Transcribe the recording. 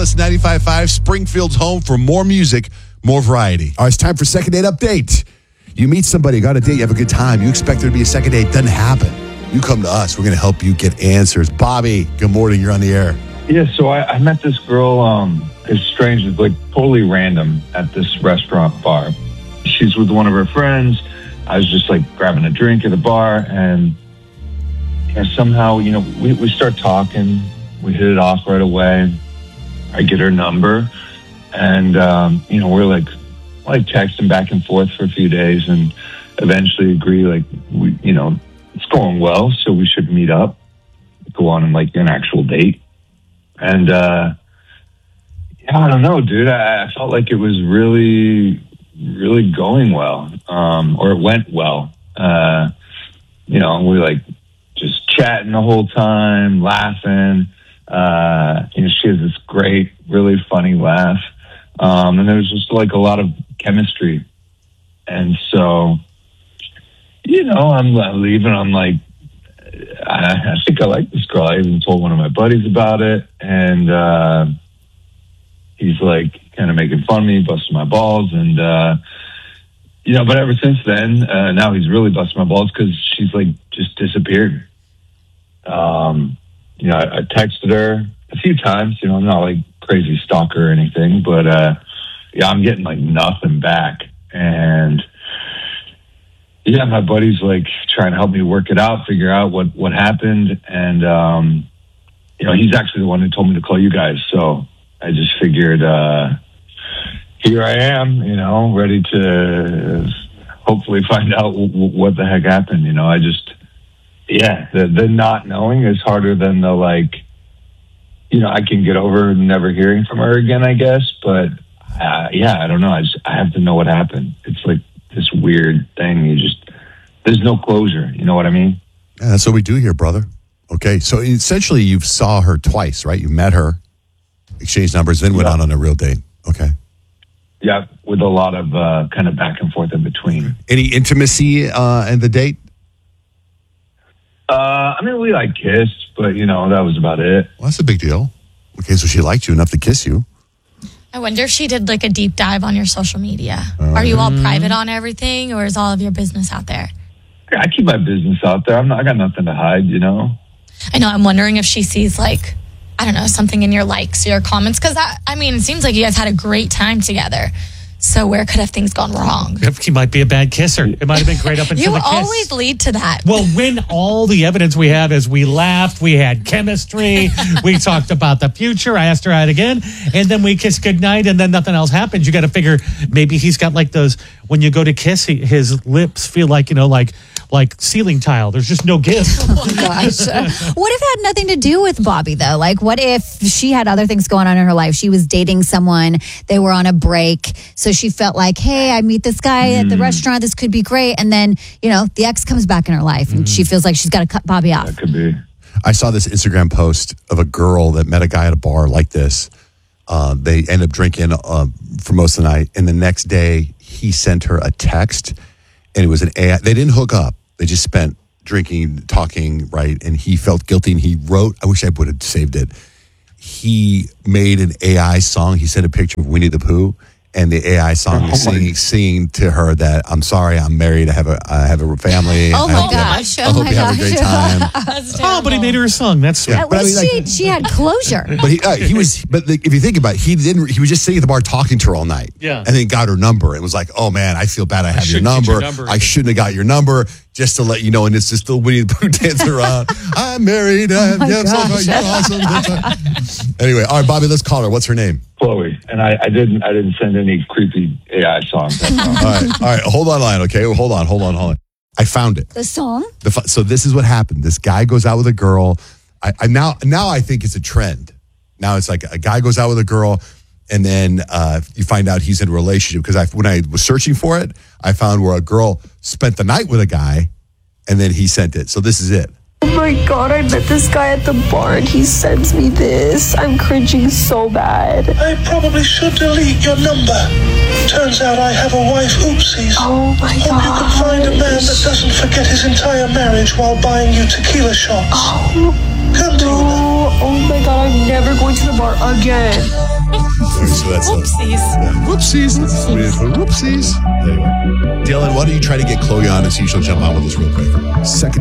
Listen, 95.5, Springfield's home for more music, more variety. All right, it's time for second date update. You meet somebody, got a date, you have a good time. You expect there to be a second date, doesn't happen. You come to us. We're going to help you get answers. Bobby, good morning. You're on the air. Yeah, so I met this girl, it's strange, it's like totally random at this restaurant bar. She's with one of her friends. I was just like grabbing a drink at the bar, and somehow, we start talking. We hit it off right away. I get her number, and, we're like texting back and forth for a few days, and eventually agree, it's going well, so we should meet up, go on like an actual date. And, I don't know, dude. I felt like it was really, really going well, or it went well. We like just chatting the whole time, laughing. She has this great, really funny laugh. And there was just like a lot of chemistry. And so, I'm leaving. I'm like, I think I like this girl. I even told one of my buddies about it. And, he's like kind of making fun of me, busting my balls. And, but ever since then, now he's really busting my balls because she's like just disappeared. I texted her a few times, I'm not like crazy stalker or anything, but, I'm getting like nothing back. And my buddy's like trying to help me work it out, figure out what happened. And, he's actually the one who told me to call you guys. So I just figured, here I am, ready to hopefully find out what the heck happened. The not knowing is harder than the I can get over never hearing from her again, I guess. But I don't know. I have to know what happened. It's like this weird thing. There's no closure. You know what I mean? Yeah, that's what we do here, brother. Okay. So essentially you saw her twice, right? You met her, exchanged numbers, then went on a real date. Okay. Yeah. With a lot of kind of back and forth in between. Any intimacy in the date? We kissed, but that was about it. Well, that's a big deal. Okay. So she liked you enough to kiss you. I wonder if she did like a deep dive on your social media. Are you all private on everything, or is all of your business out there? I keep my business out there. I got nothing to hide, I know. I'm wondering if she sees something in your likes, your comments, because it seems like you guys had a great time together. So where could have things gone wrong? He might be a bad kisser. It might have been great up until the kiss. You always lead to that. Well, when all the evidence we have is we laughed, we had chemistry, we talked about the future, I asked her out again, and then we kissed goodnight, and then nothing else happened. You got to figure maybe he's got like those, when you go to kiss, his lips feel like, like ceiling tile. There's just no give. Oh, gosh. What if it had nothing to do with Bobby, though? Like, what if she had other things going on in her life? She was dating someone. They were on a break. So she felt like, hey, I meet this guy at the restaurant. This could be great. And then, the ex comes back in her life and she feels like she's got to cut Bobby off. That could be. I saw this Instagram post of a girl that met a guy at a bar like this. They end up drinking for most of the night. And the next day, he sent her a text. And it was an AI. They didn't hook up. They just spent drinking, talking, right? And he felt guilty, and he wrote, I wish I would have saved it. He made an AI song. He sent a picture of Winnie the Pooh, and the AI song is singing to her that, I'm sorry, I'm married, I have a family. Oh my gosh. I hope you have a great time. Oh, but he made her a song. That's sweet. At least she had closure. But if you think about it, he was just sitting at the bar talking to her all night. Yeah. And then got her number and was like, oh man, I feel bad I have your number. I shouldn't have got your number, just to let you know. And it's just still Winnie the Pooh dancing around. I'm married. You're awesome. Anyway, all right, Bobby, let's call her. What's her name? Chloe. And I didn't send any creepy AI songs. All right. Hold on line, okay? Hold on. I found it. The song? So this is what happened. This guy goes out with a girl. Now I think it's a trend. Now it's like a guy goes out with a girl, and then you find out he's in a relationship. Because when I was searching for it, I found where a girl spent the night with a guy, and then he sent it. So this is it. Oh my God, I met this guy at the bar and he sends me this. I'm cringing so bad. I probably should delete your number. Turns out I have a wife, oopsies. Oh my Hope God. you can find a man that doesn't forget his entire marriage while buying you tequila shots. Oh, Come to you now. no. Oh my God, I'm never going to the bar bar again. All right, so that's Oopsies. whoopsies. Whoopsies. Anyway, Dylan, why don't you try to get Chloe on and see if she'll jump on with us real quick? Second.